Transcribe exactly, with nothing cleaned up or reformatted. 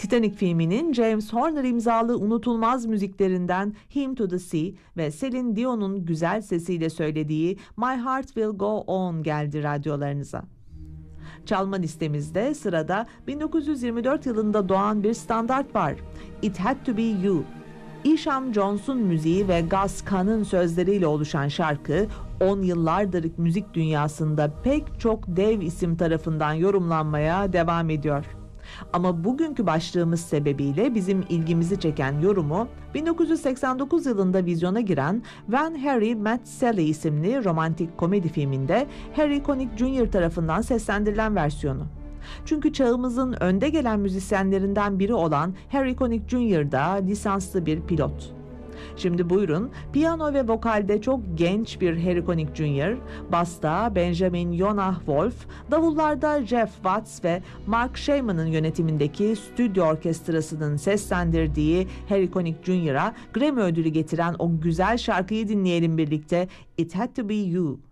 Titanic filminin James Horner imzalı unutulmaz müziklerinden Hymn to the Sea ve Celine Dion'un güzel sesiyle söylediği My Heart Will Go On geldi radyolarınıza. Çalma listemizde sırada bin dokuz yüz yirmi dört yılında doğan bir standart var. It Had to Be You. Isham Jones'un müziği ve Gus Kahn'ın sözleriyle oluşan şarkı on yıllardır müzik dünyasında pek çok dev isim tarafından yorumlanmaya devam ediyor. Ama bugünkü başlığımız sebebiyle bizim ilgimizi çeken yorumu bin dokuz yüz seksen dokuz yılında vizyona giren When Harry Met Sally isimli romantik komedi filminde Harry Connick Junior tarafından seslendirilen versiyonu. Çünkü çağımızın önde gelen müzisyenlerinden biri olan Harry Connick Junior da lisanslı bir pilot. Şimdi buyurun, piyano ve vokalde çok genç bir Harry Connick Junior, basta Benjamin Jonah Wolf, davullarda Jeff Watts ve Mark Shaman'ın yönetimindeki stüdyo orkestrasının seslendirdiği Harry Connick Junior'a Grammy ödülü getiren o güzel şarkıyı dinleyelim birlikte. It Had to Be You.